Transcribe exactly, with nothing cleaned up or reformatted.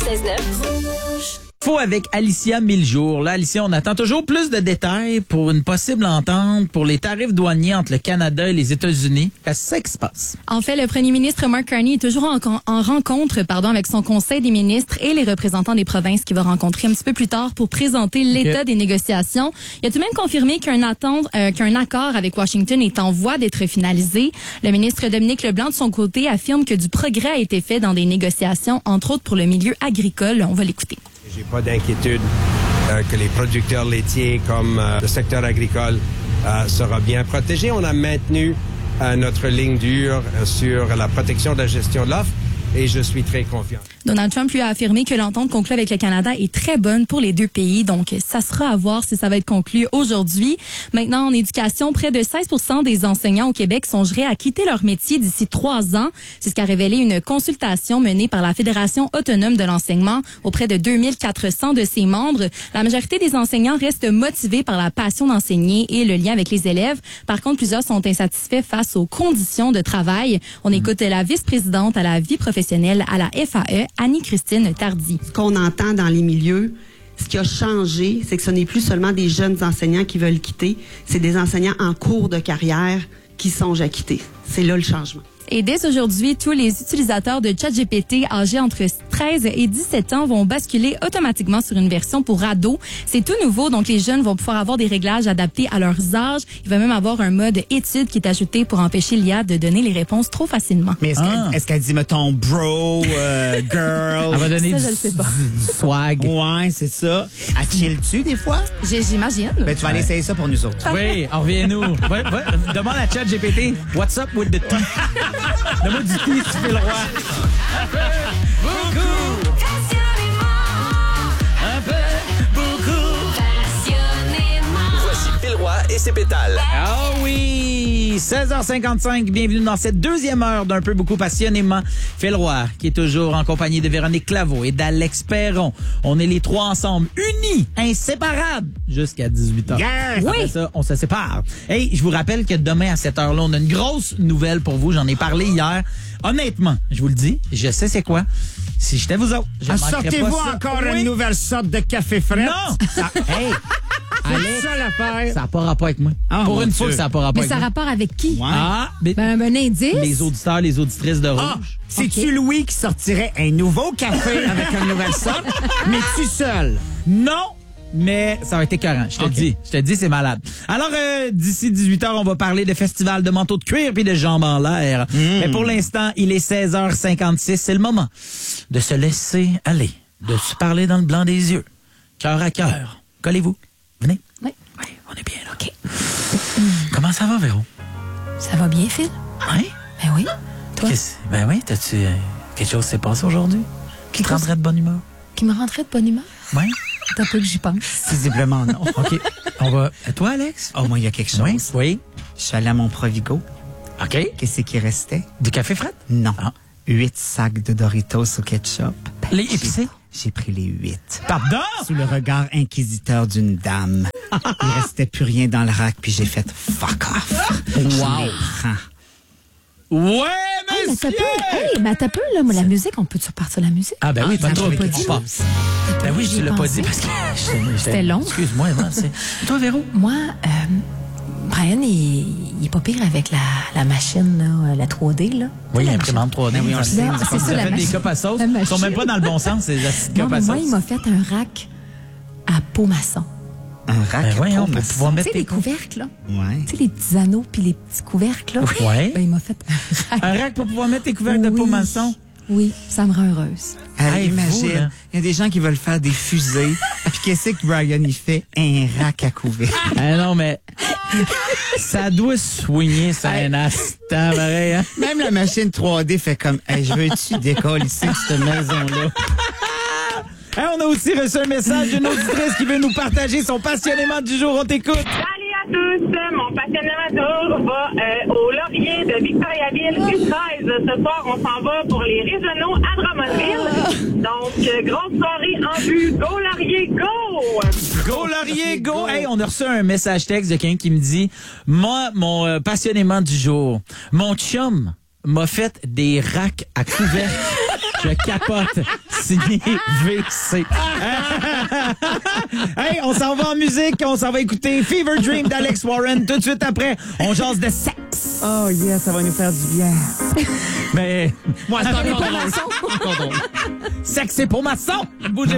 seize neuf. Faut avec Alicia Miljour. Là, Alicia, on attend toujours plus de détails pour une possible entente pour les tarifs douaniers entre le Canada et les États-Unis. Qu'est-ce que c'est qui se passe? En fait, le premier ministre Mark Carney est toujours en, en rencontre pardon, avec son conseil des ministres et les représentants des provinces qu'il va rencontrer un petit peu plus tard pour présenter l'état okay. des négociations. Il a tout de même confirmé qu'un, attente, euh, qu'un accord avec Washington est en voie d'être finalisé. Le ministre Dominique Leblanc, de son côté, affirme que du progrès a été fait dans des négociations, entre autres pour le milieu agricole. On va l'écouter. J'ai pas d'inquiétude euh, que les producteurs laitiers comme euh, le secteur agricole euh, sera bien protégé. On a maintenu euh, notre ligne dure euh, sur la protection de la gestion de l'offre et je suis très confiant. Donald Trump lui a affirmé que l'entente conclue avec le Canada est très bonne pour les deux pays. Donc, ça sera à voir si ça va être conclu aujourd'hui. Maintenant, en éducation, près de seize pour cent des enseignants au Québec songeraient à quitter leur métier d'ici trois ans. C'est ce qu'a révélé une consultation menée par la Fédération autonome de l'enseignement auprès de deux mille quatre cents de ses membres. La majorité des enseignants restent motivés par la passion d'enseigner et le lien avec les élèves. Par contre, plusieurs sont insatisfaits face aux conditions de travail. On écoute la vice-présidente à la vie professionnelle à la F A E, Annie-Christine Tardy. Ce qu'on entend dans les milieux, ce qui a changé, c'est que ce n'est plus seulement des jeunes enseignants qui veulent quitter, c'est des enseignants en cours de carrière qui songent à quitter. C'est là le changement. Et dès aujourd'hui, tous les utilisateurs de ChatGPT âgés entre treize et dix-sept ans vont basculer automatiquement sur une version pour ados. C'est tout nouveau, donc les jeunes vont pouvoir avoir des réglages adaptés à leurs âges. Il va même avoir un mode étude qui est ajouté pour empêcher l'I A de donner les réponses trop facilement. Mais est-ce ah. qu'elle, est-ce qu'elle dit, mettons, bro, euh, girl? Elle va donner ça, du, je le sais pas. du swag. Ouais, c'est ça. Elle chill-tu des fois? J'imagine. Ben, tu vas aller essayer ça pour nous autres. Oui, reviens-nous. Va, va, demande à ChatGPT, what's up with the tea? Donne-moi du tea, tu fais le roi. Un peu, beaucoup. Un peu, beaucoup. Voici Phil Roy et ses pétales. Ah oui! seize heures cinquante-cinq, bienvenue dans cette deuxième heure d'un peu beaucoup passionnément. Phil Roy, qui est toujours en compagnie de Véronique Claveau et d'Alex Perron. On est les trois ensemble, unis, inséparables, jusqu'à dix-huit heures. Yes! Après oui! ça, on se sépare. Hey, je vous rappelle que demain à cette heure-là, on a une grosse nouvelle pour vous. J'en ai parlé hier. Honnêtement, je vous le dis, je sais c'est quoi. Si j'étais vous autres, je ah, manquerais sortez-vous pas ça. encore Oui. une nouvelle sorte de café frais? Non! Ça, hey! C'est ça l'affaire. Ça n'a pas rapport avec moi. Oh, pour une Dieu. fois que ça n'a pas rapport Mais avec ça a moi. rapport avec qui? Ouais. Ah, mais Ben, un indice? les auditeurs, les auditrices de Rouge. Ah, c'est-tu Okay. Louis qui sortirait un nouveau café avec une nouvelle sorte, mais tu seul? Non, mais ça va être écœurant. Je te Okay. dis, je te dis, c'est malade. Alors, euh, d'ici dix-huit heures, on va parler de festival de manteaux de cuir puis de jambes en l'air. Mm. Mais pour l'instant, il est seize heures cinquante-six. C'est le moment de se laisser aller, de se parler dans le blanc des yeux, cœur à cœur. Collez-vous. Venez. Oui. Oui, on est bien là. OK. Comment ça va, Véro? Ça va bien, Phil? Oui? Ben oui. Toi? Qu'est-ce- Ben oui, t'as-tu... euh, quelque chose s'est passé aujourd'hui? Qui te rendrait de bonne humeur? Qui me rentrait de bonne humeur? Oui? T'as peu que j'y pense. Visiblement non. OK. On va... Et toi, Alex? Oh, moi, il y a quelque chose. Oui? Oui. Je suis allé à mon Provigo. OK. Qu'est-ce qui restait? Du café frais? Non. Ah. Huit sacs de Doritos au ketchup. Les épicés? J'ai pris les huit. Pardon? Sous le regard inquisiteur d'une dame. Il restait plus rien dans le rack, puis j'ai fait fuck off. Wow. Ouais, Hey, mais t'as monsieur! peu, hey, mais t'as peu, là, moi, la musique, on peut-tu repartir la musique? Ah, ben oui, pas ça trop. t'a pas On dit. passe. Ben oui, J'y tu l'as pas pensé. dit parce que... C'était long. Excuse-moi, non, c'est... Toi, Véro? Moi, euh, Brian, il, il est pas pire avec la, la machine, là, la trois D, là. Oui, l'imprimante trois D. oui, on le sait. Là, c'est Vous ça, la avez fait des machine. copes à sauce. La Ils sont même machine. pas dans le bon sens, ces acides Non, copes à mais moi, sauce. il m'a fait un rack à peau maçon. Un rack Ben voyons, à pour maçon. pouvoir Tu mettre sais, les tes... couvercles, là. Ouais. Tu sais, les petits anneaux puis les petits couvercles, là. Ouais. Ben, il m'a fait un rack. Un rack pour pouvoir mettre tes couvercles de Oui. peau maçon. Oui, ça me rend heureuse. Hey, Hey, vous, imagine, là. il y a des gens qui veulent faire des fusées. Puis qu'est-ce que Brian, il fait? Un rack à couvert. Ah non, mais... ça doit soigner ça un instant, pareil, hein? Même la machine trois D fait comme, hey, je veux-tu décoller ici de cette maison-là? Hein, on a aussi reçu un message d'une auditrice qui veut nous partager son passionnément du jour. On t'écoute. Salut à tous! Mon passionnément du jour va euh, au Laurier de Victoriaville U treize. Ce soir, on s'en va pour les régionaux à Drummondville. Donc, euh, grosse soirée en vue. Go Laurier, go! Go Laurier, go! Hey, on a reçu un message texte de quelqu'un qui me dit, moi, mon euh, passionnément du jour, mon chum m'a fait des racks à couvercle Je capote. Signé V C. Hey, on s'en va en musique. On s'en va écouter Fever Dream d'Alex Warren. Tout de suite après, on jase de sexe. Oh yeah, ça va nous faire du bien. Mais moi, c'est Attendez encore pas drôle. maçon. Encore drôle. Sexe, c'est pour maçon. Bougez